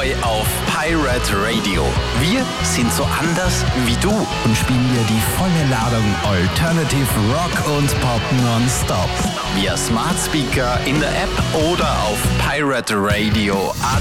neu auf Pirate Radio. Wir sind so anders wie du und spielen dir die volle Ladung Alternative Rock und Pop nonstop. via Smart Speaker in der App oder auf pirateradio.at.